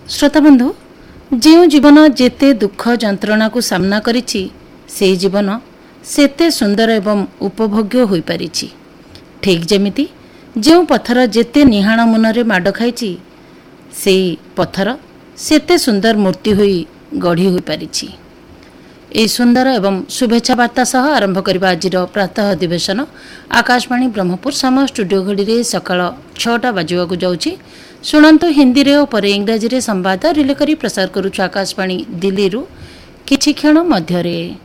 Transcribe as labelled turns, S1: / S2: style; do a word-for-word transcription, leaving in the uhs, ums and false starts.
S1: श्रोताबंधु जो जीवन जेते दुख जंत्रणा को सामना करिछि से जीवन सेते सुंदर एवं उपभोग्य होई परिछि। ठीक जेमिति जो पत्थर जेते निहाण मुनरे माड खाइछि से पत्थर सेते सुंदर मूर्ति होई गढ़ी होई परिछि। ए सुंदर एवं शुभेच्छा वार्ता सह आरंभ करबा आजिर प्रातः अधिवेशन आकाशवाणी ब्रह्मपुर समय स्टूडियो घड़ी रे सकाळ छटा बाजिवा को जाउछि। शुणंतु हिंदी रे और पर इंग्रजी रे संवाद रिले करी प्रसार करूछु आकाशवाणी दिल्ली रु किछि क्षण मध्य रे।